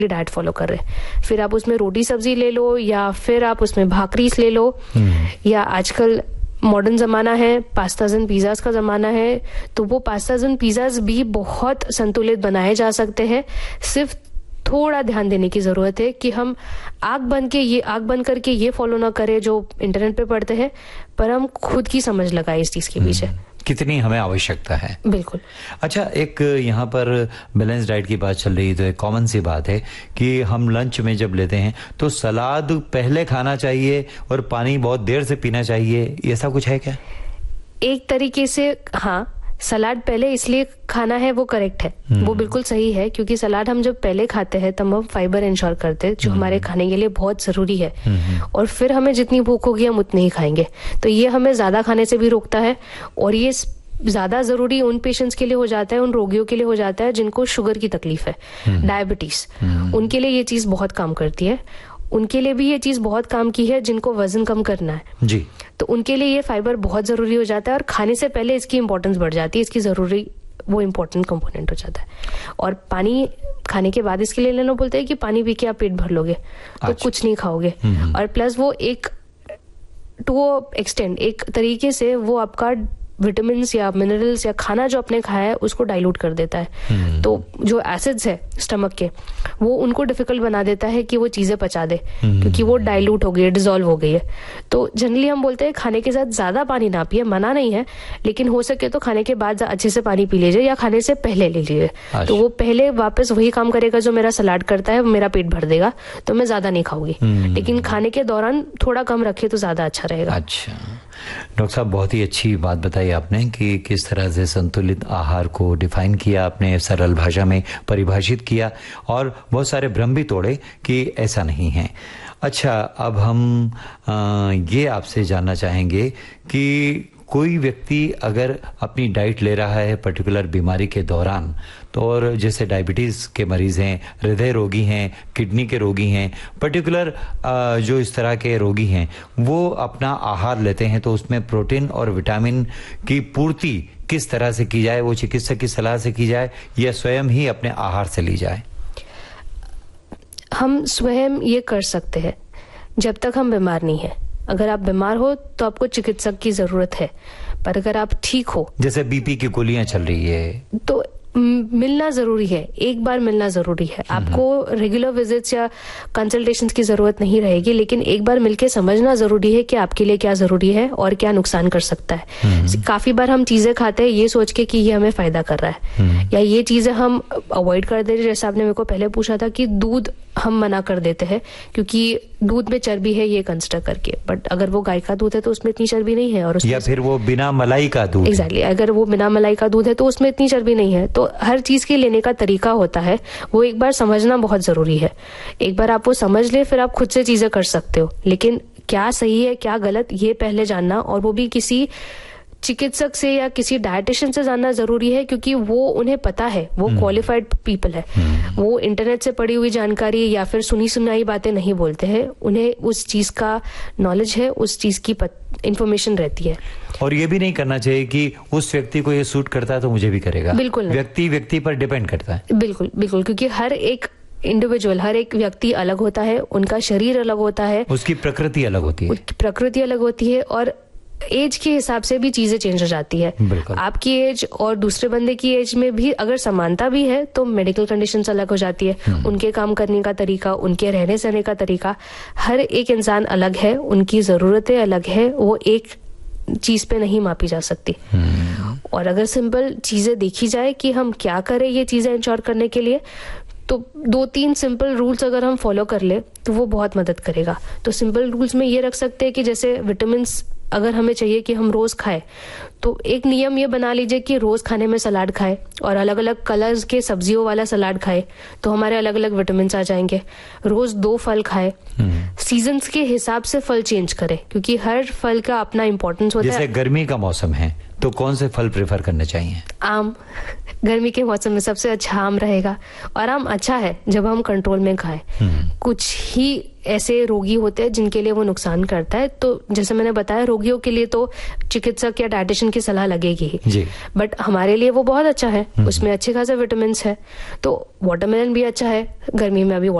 Diet follow कर रहे हैं, फिर आप उसमें रोटी सब्जी ले लो या फिर आप उसमें भाकरीस ले लो, या आजकल मॉडर्न जमाना है, पास्ताज एंड पिज्जाज का जमाना है, तो वो पास्ताज एंड पिज्जाज भी बहुत संतुलित बनाए जा सकते हैं। सिर्फ थोड़ा ध्यान देने की जरूरत है कि हम आंख बंद करके ये फॉलो ना करें जो इंटरनेट पे पढ़ते हैं, पर हम खुद की समझ लगाए इस चीज के पीछे कितनी हमें आवश्यकता है। बिल्कुल। अच्छा, एक यहाँ पर बैलेंस डाइट की बात चल रही है, तो एक कॉमन सी बात है कि हम लंच में जब लेते हैं तो सलाद पहले खाना चाहिए और पानी बहुत देर से पीना चाहिए, ऐसा कुछ है क्या? एक तरीके से हाँ, सलाद पहले इसलिए खाना है वो करेक्ट है, वो बिल्कुल सही है, क्योंकि सलाद हम जब पहले खाते हैं तब हम फाइबर इंश्योर करते हैं जो हमारे खाने के लिए बहुत जरूरी है, और फिर हमें जितनी भूख होगी हम उतनी ही खाएंगे, तो ये हमें ज्यादा खाने से भी रोकता है। और ये ज्यादा जरूरी उन पेशेंट्स के लिए हो जाता है, उन रोगियों के लिए हो जाता है जिनको शुगर की तकलीफ है, डायबिटीज, उनके लिए ये चीज बहुत काम करती है। उनके लिए भी ये चीज बहुत काम की है जिनको वजन कम करना है जी, तो उनके लिए ये फाइबर बहुत जरूरी हो जाता है, और खाने से पहले इसकी इंपॉर्टेंस बढ़ जाती है, इसकी जरूरी वो इम्पोर्टेंट कंपोनेंट हो जाता है। और पानी खाने के बाद इसके लिए लेना बोलते हैं कि पानी पी के आप पेट भर लोगे तो कुछ नहीं खाओगे, और प्लस वो एक टू एक्सटेंड एक तरीके से वो आपका विटामिन या मिनरल्स या खाना जो आपने खाया है उसको डाइल्यूट कर देता है, तो जो एसिड्स है स्टमक के वो उनको डिफिकल्ट बना देता है कि वो चीजें पचा दे, क्योंकि वो डाइल्यूट हो गई है, डिसॉल्व हो गई है। तो जनरली हम बोलते हैं खाने के साथ ज्यादा पानी ना पिए, मना नहीं है, लेकिन हो सके तो खाने के बाद अच्छे से पानी पी लीजिए या खाने से पहले ले लीजिए, तो वो पहले वापस वही काम करेगा जो मेरा सलाद करता है, मेरा पेट भर देगा तो मैं ज्यादा नहीं खाऊंगी, लेकिन खाने के दौरान थोड़ा कम रखे तो ज्यादा अच्छा रहेगा। अच्छा डॉक्टर साहब, बहुत ही अच्छी बात बताई आपने कि किस तरह से संतुलित आहार को डिफाइन किया आपने, सरल भाषा में परिभाषित किया और बहुत सारे भ्रम भी तोड़े कि ऐसा नहीं है। अच्छा, अब हम ये आपसे जानना चाहेंगे कि कोई व्यक्ति अगर अपनी डाइट ले रहा है पर्टिकुलर बीमारी के दौरान, तो और जैसे डायबिटीज के मरीज हैं, हृदय रोगी हैं, किडनी के रोगी हैं, पर्टिकुलर जो इस तरह के रोगी हैं, वो अपना आहार लेते हैं, तो उसमें प्रोटीन और विटामिन की पूर्ति किस तरह से की जाए, वो चिकित्सक की सलाह से की जाए या स्वयं ही अपने आहार से ली जाए? हम स्वयं ये कर सकते हैं जब तक हम बीमार नहीं है। अगर आप बीमार हो तो आपको चिकित्सक की जरूरत है, पर अगर आप ठीक हो, जैसे बीपी की गोलियां चल रही है, तो मिलना जरूरी है, एक बार मिलना जरूरी है। आपको रेगुलर विजिट्स या कंसल्टेशंस की जरूरत नहीं रहेगी, लेकिन एक बार मिलके समझना जरूरी है कि आपके लिए क्या जरूरी है और क्या नुकसान कर सकता है। काफी बार हम चीजें खाते हैं ये सोच के कि ये हमें फायदा कर रहा है, या ये चीजें हम अवॉइड कर दे रहे। जैसे आपने मेरे को पहले पूछा था कि दूध हम मना कर देते हैं क्योंकि दूध में चर्बी है ये कंसिडर करके, बट अगर वो गाय का दूध है तो उसमें इतनी चर्बी नहीं है, और या फिर वो बिना मलाई का दूध, एग्जैक्टली, अगर वो बिना मलाई का दूध है तो उसमें इतनी चर्बी नहीं है। तो हर चीज के लेने का तरीका होता है, वो एक बार समझना बहुत जरूरी है। एक बार आप वो समझ ले फिर आप खुद से चीजें कर सकते हो, लेकिन क्या सही है क्या गलत ये पहले जानना, और वो भी किसी चिकित्सक से या किसी डायटिशियन से जानना जरूरी है, क्योंकि वो उन्हें पता है, वो क्वालिफाइड पीपल है, वो इंटरनेट से पढ़ी हुई जानकारी या फिर सुनी सुनाई बातें नहीं बोलते हैं, उन्हें उस चीज का नॉलेज है, उस चीज की इंफॉर्मेशन रहती है। और ये भी नहीं करना चाहिए कि उस व्यक्ति को ये सूट करता है तो मुझे भी करेगा, बिल्कुल व्यक्ति पर डिपेंड करता है। बिल्कुल बिल्कुल, क्योंकि हर एक इंडिविजुअल, हर एक व्यक्ति अलग होता है, उनका शरीर अलग होता है, उसकी प्रकृति अलग होती है, और एज के हिसाब से भी चीजें चेंज हो जाती है। आपकी एज और दूसरे बंदे की एज में भी अगर समानता भी है तो मेडिकल कंडीशंस अलग हो जाती है, उनके काम करने का तरीका, उनके रहने सहने का तरीका, हर एक इंसान अलग है, उनकी जरूरतें अलग है, वो एक चीज पे नहीं मापी जा सकती। और अगर सिंपल चीजें देखी जाए कि हम क्या करें ये चीजें इंश्योर करने के लिए, तो 2-3 सिंपल रूल्स अगर हम फॉलो कर ले तो वो बहुत मदद करेगा। तो सिंपल रूल्स में ये रख सकते हैं कि जैसे विटामिन अगर हमें चाहिए कि हम रोज खाएं, तो एक नियम ये बना लीजिए कि रोज खाने में सलाद खाएं और अलग अलग कलर्स के सब्जियों वाला सलाद खाएं, तो हमारे अलग अलग विटामिन आ जाएंगे। रोज 2 फल खाएं, सीजन्स के हिसाब से फल चेंज करें, क्योंकि हर फल का अपना इंपॉर्टेंस होता है। जैसे गर्मी का मौसम है तो कौन से फल प्रेफर करने चाहिए? आम, गर्मी के मौसम में सबसे अच्छा आम रहेगा। और आम अच्छा है जब हम कंट्रोल में खाएं। कुछ ही ऐसे रोगी होते हैं जिनके लिए वो नुकसान करता है, तो जैसे मैंने बताया रोगियों के लिए तो चिकित्सक या डाइटिशियन की सलाह लगेगी ही, बट हमारे लिए वो बहुत अच्छा है, उसमें अच्छे खासे विटामिन है। तो वाटरमेलन भी अच्छा है गर्मी में, अभी